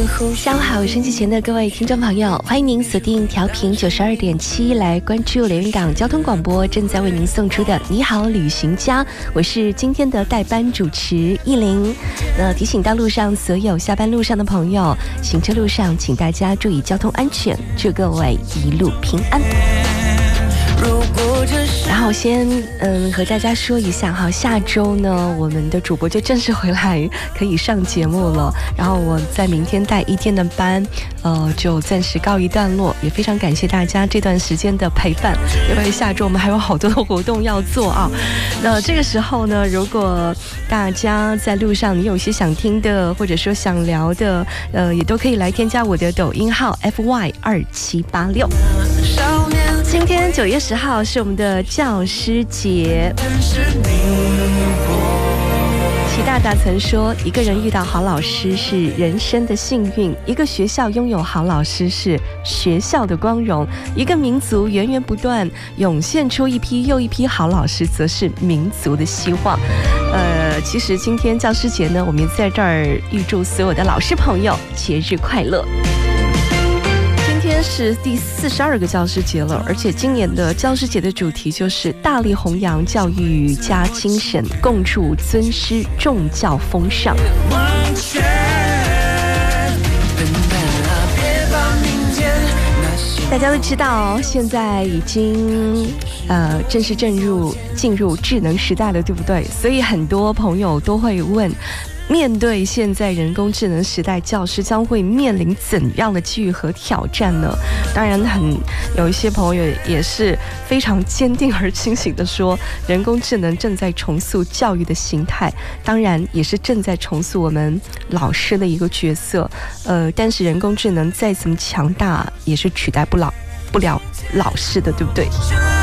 下午好，收音机前的各位听众朋友，欢迎您锁定调频92.7来关注连云港交通广播正在为您送出的你好旅行家，我是今天的代班主持艺玲。那提醒道路上所有下班路上的朋友，行车路上请大家注意交通安全，祝各位一路平安。然后先和大家说一下哈，下周呢我们的主播就正式回来可以上节目了，然后我在明天带一天的班就暂时告一段落，也非常感谢大家这段时间的陪伴，因为下周我们还有好多的活动要做啊。那这个时候呢，如果大家在路上你有一些想听的或者说想聊的也都可以来添加我的抖音号 FY2786。今天9月10号是我们的教师节。齐大大曾说，一个人遇到好老师是人生的幸运，一个学校拥有好老师是学校的光荣，一个民族源源不断涌现出一批又一批好老师，则是民族的希望。其实今天教师节呢，我们在这儿预祝所有的老师朋友节日快乐。今天是第42个教师节了，而且今年的教师节的主题就是大力弘扬教育家精神，共筑尊师重教风尚。大家都知道，现在已经正式进入智能时代了，对不对？所以很多朋友都会问，面对现在人工智能时代，教师将会面临怎样的机遇和挑战呢？当然有一些朋友也是非常坚定而清醒的说，人工智能正在重塑教育的形态，当然也是正在重塑我们老师的一个角色。但是人工智能再怎么强大，也是取代不了老师的，对不对？